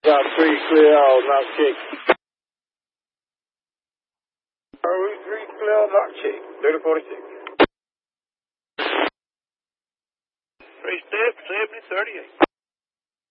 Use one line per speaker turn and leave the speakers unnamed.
Got 3 clear, all knock check. Route 3 clear, knock check. 3046.
3 step, 7038.